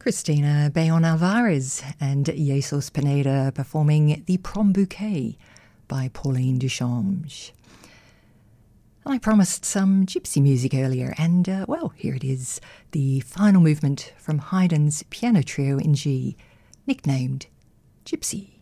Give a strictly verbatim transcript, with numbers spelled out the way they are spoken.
Cristina Bayon Alvarez and Jesus Pineda performing The Prom Bouquet by Pauline Duchamp. I promised some gypsy music earlier, and uh, well, here it is, the final movement from Haydn's piano trio in G, nicknamed Gypsy.